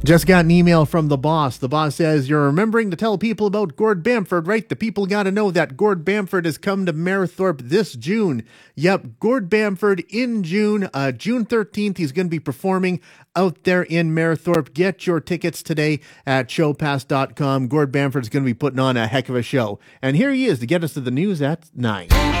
Just got an email from the boss. The boss says, you're remembering to tell people about Gord Bamford, right? The people got to know that Gord Bamford has come to Marythorpe this June. Yep, Gord Bamford in June, June 13th. He's going to be performing out there in Marythorpe. Get your tickets today at showpass.com. Gord Bamford's going to be putting on a heck of a show. And here he is to get us to the news at 9.